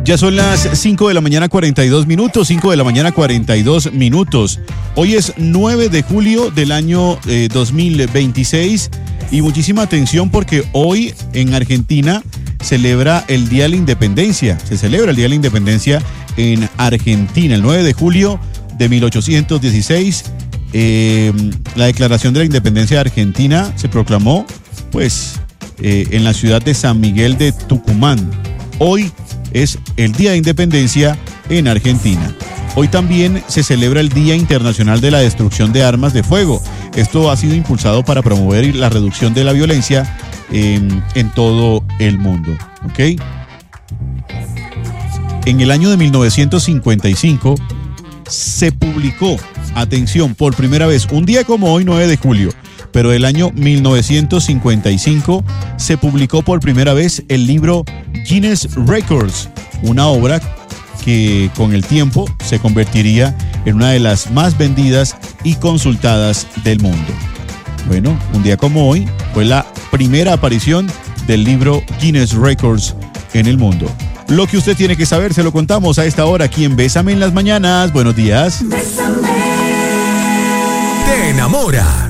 Ya son las 5 de la mañana 42 minutos, 5 de la mañana 42 minutos. Hoy es 9 de julio del año 2026 y muchísima atención porque hoy en Argentina celebra el Día de la Independencia. Se celebra el Día de la Independencia en Argentina, el 9 de julio de 1816. La Declaración de la Independencia de Argentina se proclamó pues en la ciudad de San Miguel de Tucumán. Hoy es el Día de Independencia en Argentina. Hoy también se celebra el Día Internacional de la Destrucción de Armas de Fuego. Esto ha sido impulsado para promover la reducción de la violencia en todo el mundo. ¿Ok? En el año de 1955 se publicó, atención, por primera vez, un día como hoy, 9 de julio, pero el año 1955 se publicó por primera vez el libro Guinness Records, una obra que con el tiempo se convertiría en una de las más vendidas y consultadas del mundo. Bueno, un día como hoy fue la primera aparición del libro Guinness Records en el mundo. Lo que usted tiene que saber se lo contamos a esta hora aquí en Bésame en las Mañanas. Buenos días. Bésame. Te enamora.